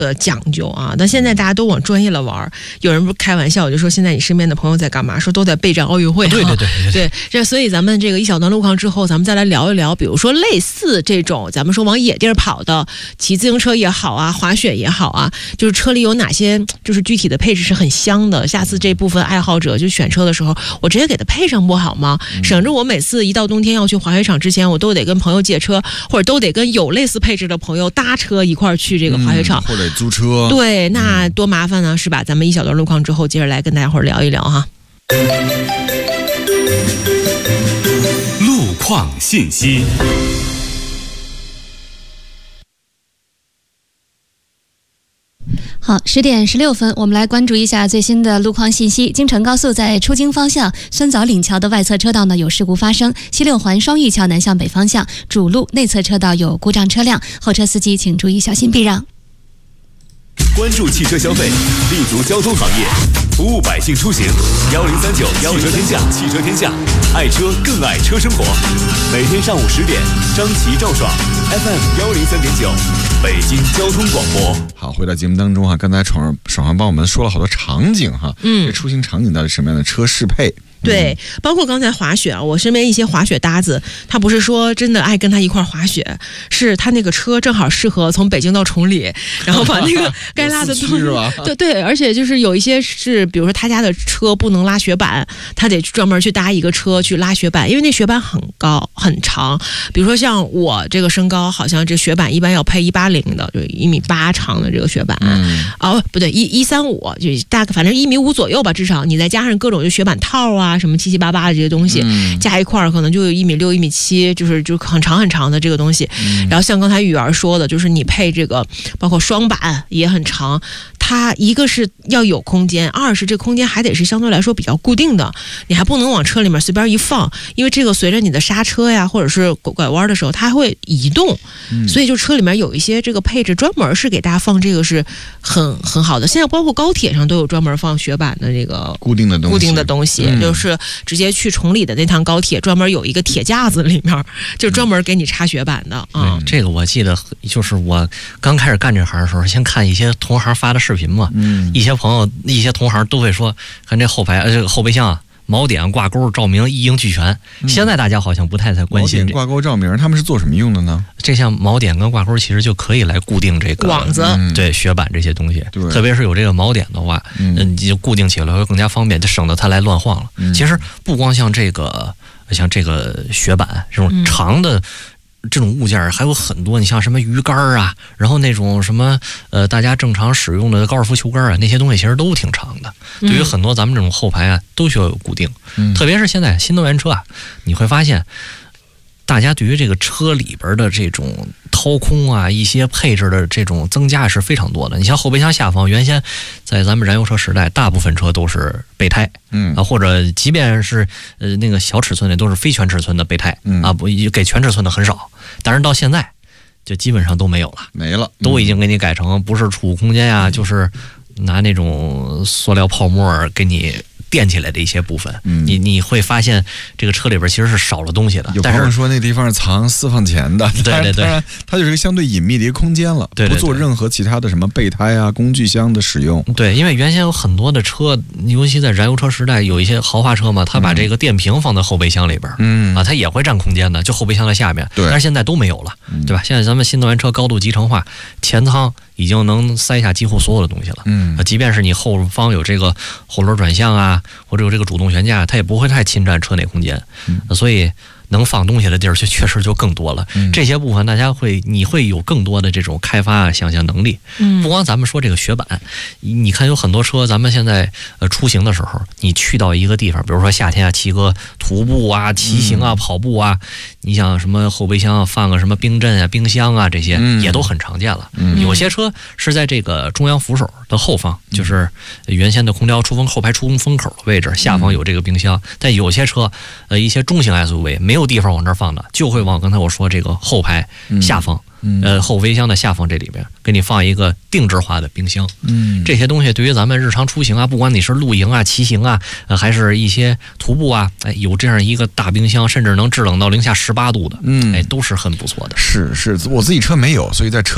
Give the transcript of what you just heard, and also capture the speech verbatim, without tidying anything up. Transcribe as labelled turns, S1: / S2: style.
S1: 呃讲究啊。但现在大家都往专业了玩，有人不开玩笑就说现在你身边的朋友在干嘛？说都在备战奥运会、啊。
S2: 对对对对
S1: 对，这所以咱们这个一小段路况之后，咱们再来聊一聊，比如说类似这种咱们说往野地儿跑的，骑自行车也好啊，滑雪也好啊，就是车里有哪些就是具体的配置是很香的。下次这部分爱好者就选车的时候，我直接给他配上不好吗？省着我每次一到冬天要去滑雪场之前，我都得跟朋友借车，或者都得跟有类似配置的朋友搭车一块儿去这个滑雪场、
S3: 嗯、或者租车。
S1: 对，那多麻烦呢，是吧？咱们一小段路况之后，接着来跟大家伙儿聊一聊哈。
S4: 路况信息。
S5: 好，十点十六分，我们来关注一下最新的路况信息。京承高速在出京方向酸枣岭桥的外侧车道呢有事故发生，西六环双玉桥南向北方向主路内侧车道有故障车辆，后车司机请注意小心避让。
S4: 关注汽车消费，立足交通行业，服务百姓出行。幺零三九汽车天下，汽车天下，爱车更爱车生活。每天上午十点，张琪赵爽 F M 幺零三点九，北京交通广播。
S3: 好，回到节目当中哈，刚才爽爽上帮我们说了好多场景哈，嗯，这出行场景到底什么样的车适配？
S1: 对，包括刚才滑雪啊，我身边一些滑雪搭子，他不是说真的爱跟他一块滑雪，是他那个车正好适合从北京到崇礼，然后把那个该拉的东西，对对，而且就是有一些是，比如说他家的车不能拉雪板，他得专门去搭一个车去拉雪板，因为那雪板很高很长，比如说像我这个身高，好像这雪板一般要配一八零的，就一米八长的这个雪板，嗯、哦不对，一一三五，就大概反正一米五左右吧，至少你再加上各种就雪板套啊。什么七七八八的这些东西、嗯、加一块儿可能就有一米六一米七，就是就很长很长的这个东西、嗯、然后像刚才雨儿说的，就是你配这个包括双板也很长，它一个是要有空间，二是这空间还得是相对来说比较固定的，你还不能往车里面随便一放，因为这个随着你的刹车呀或者是拐弯的时候它还会移动、嗯、所以就车里面有一些这个配置专门是给大家放这个是很很好的。现在包括高铁上都有专门放雪板的这个
S3: 固定的东西固
S1: 定的东西、嗯、就是是直接去崇礼的那趟高铁，专门有一个铁架子，里面就专门给你插雪板的啊、
S2: 嗯。这个我记得，就是我刚开始干这行的时候，先看一些同行发的视频嘛，嗯，一些朋友、一些同行都会说，看这后排，呃，这个后备箱啊。锚点、挂钩、照明一应俱全、嗯。现在大家好像不太在关心这
S3: 挂钩、照明，他们是做什么用的呢？
S2: 这像锚点跟挂钩其实就可以来固定这个
S1: 网子，
S2: 对雪板这些东西。特别是有这个锚点的话，嗯，就固定起来会更加方便，就省得它来乱晃了。嗯、其实不光像这个，像这个雪板这种长的。嗯这种物件还有很多，你像什么鱼竿啊，然后那种什么呃，大家正常使用的高尔夫球杆啊，那些东西其实都挺长的。对于很多咱们这种后排啊，都需要有固定。嗯、特别是现在新能源车啊，你会发现，大家对于这个车里边的这种掏空啊，一些配置的这种增加是非常多的。你像后备箱下方，原先在咱们燃油车时代，大部分车都是备胎，嗯啊，或者即便是呃那个小尺寸的，都是非全尺寸的备胎，嗯啊，不给全尺寸的很少。但是到现在，就基本上都没有了，
S3: 没了，
S2: 都已经给你改成不是储物空间呀、啊，就是拿那种塑料泡沫给你。垫起来的一些部分，嗯、你你会发现这个车里边其实是少了东西的。
S3: 有朋友说那地方是藏私房钱的，
S2: 对对对，
S3: 它就是一个相对隐秘的一个空间了，
S2: 对对对，
S3: 不做任何其他的什么备胎啊、工具箱的使用。
S2: 对，因为原先有很多的车，尤其在燃油车时代，有一些豪华车嘛，它把这个电瓶放在后备箱里边，嗯啊，它也会占空间的，就后备箱在下面。对，但是现在都没有了，对吧？现在咱们新能源车高度集成化，前舱已经能塞下几乎所有的东西了。嗯，即便是你后方有这个后轮转向啊，或者有这个主动悬架，它也不会太侵占车内空间。嗯，所以能放东西的地儿就确实就更多了。嗯，这些部分大家会你会有更多的这种开发想象能力。嗯，不光咱们说这个雪板，你看有很多车，咱们现在呃出行的时候，你去到一个地方，比如说夏天啊，骑个徒步啊、骑行啊、嗯、跑步啊，你想什么后备箱放个什么冰镇啊、冰箱啊，这些、嗯、也都很常见了。嗯，有些车是在这个中央扶手的后方，嗯、就是原先的空调出风后排出风口的位置，下方有这个冰箱。嗯、但有些车，呃，一些中型 S U V 没有地方往这儿放的，就会往刚才我说这个后排下方。嗯嗯、呃，后备箱的下方这里边给你放一个定制化的冰箱。嗯，这些东西对于咱们日常出行啊，不管你是露营啊、骑行啊，呃，还是一些徒步啊，哎，有这样一个大冰箱，甚至能制冷到零下十八度的，嗯，哎，都是很不错的。
S3: 是是，我自己车没有，所以在车